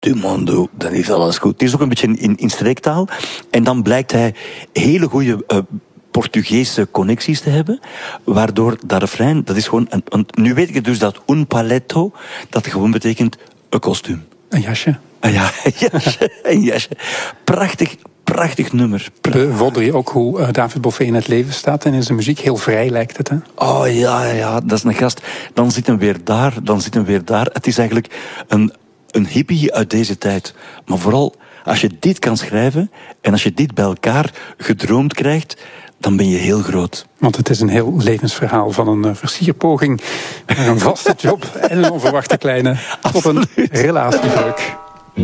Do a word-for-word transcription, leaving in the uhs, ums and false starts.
du mondo, dan is alles goed. Het is ook een beetje in, in streektaal. En dan blijkt hij hele goede uh, Portugese connecties te hebben, waardoor dat refrein, dat is gewoon... Een, een, nu weet ik dus dat un paletto, dat gewoon betekent een kostuum. Een jasje. Ah, ja, een jasje, een jasje. Prachtig, prachtig nummer. Prachtig. Bewonder je ook hoe uh, David Boffé in het leven staat en in zijn muziek? Heel vrij lijkt het, hè? Oh ja, ja, dat is een gast. Dan zit hem weer daar, dan zit hem weer daar. Het is eigenlijk een, een hippie uit deze tijd. Maar vooral, als je dit kan schrijven en als je dit bij elkaar gedroomd krijgt, dan ben je heel groot. Want het is een heel levensverhaal van een uh, versierpoging naar een vaste job en een onverwachte kleine tot een relatiebreuk.